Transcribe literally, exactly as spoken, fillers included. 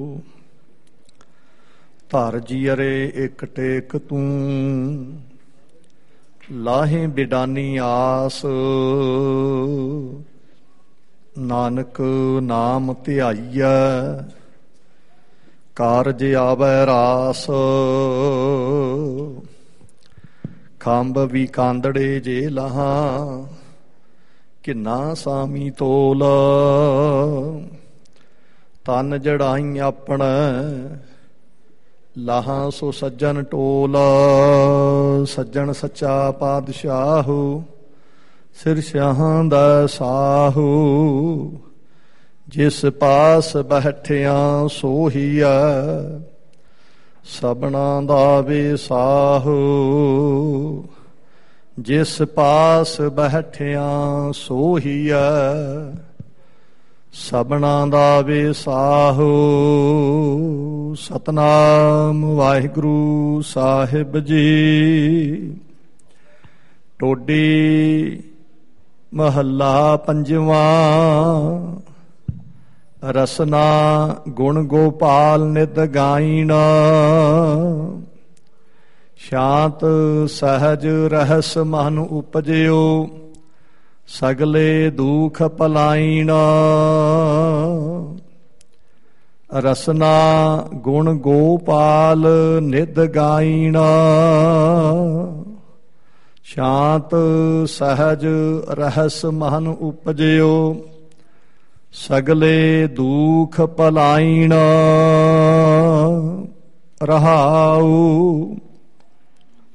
ਧਰ ਜੀਅਰੇ ਇੱਕ ਟੇਕ ਤੂੰ, ਲਾਹੇ ਬਿਡਾਨੀ ਆਸ। ਨਾਨਕ ਨਾਮ ਧਿਆਈਐ, ਕਾਰਜ ਆਵੈ ਰਾਸ। ਖੰਭ ਵੀ ਕਾਂਦੜੇ ਜੇ ਲਹਾਂ, ਕਿੰਨਾ ਸਾਮੀ ਤੋਲ। ਤਨ ਜੜਾਈ ਆਪਣਾ, ਲਾਹਾਂ ਸੋ ਸੱਜਣ ਟੋਲ। ਸੱਜਣ ਸੱਚਾ ਪਾਤਸ਼ਾਹੂ, ਸਿਰ ਸ਼ਾਹਾਂ ਦਾ ਸਾਹੂ। ਜਿਸ ਪਾਸ ਬੈਠਿਆਂ ਸੋਹੀਐ, ਸਭਨਾਂ ਦਾ ਵਿਸਾਹੂ। ਜਿਸ ਪਾਸ ਬੈਠਿਆਂ ਸੋਹੀਐ, ਸਭਨਾਂ ਦਾ ਵਿਸਾਹੂ। ਸਤਨਾਮ ਵਾਹਿਗੁਰੂ ਸਾਹਿਬ ਜੀ। ਟੋਡੀ ਮਹੱਲਾ ਪੰਜਵਾਂ। ਰਸਨਾ ਗੁਣ ਗੋਪਾਲ ਨਿਤ ਗਾਇਣ, ਸ਼ਾਂਤ ਸਹਜ ਰਹਿਸ ਮਨ ਉਪਜਿਓ। ਸਗਲੇ ਦੁਖ ਪਲਾਇਣ, ਰਸਨਾ ਗੁਣ ਗੋਪਾਲ ਨਿਤ ਗਾਇਣ। ਸ਼ਾਂਤ ਸਹਜ ਰਹਿਸ ਮਨ ਉਪਜਿਓ। ਸਗਲੇ ਦੁਖ ਪਲਾਇਣ। ਰਹਾਉ।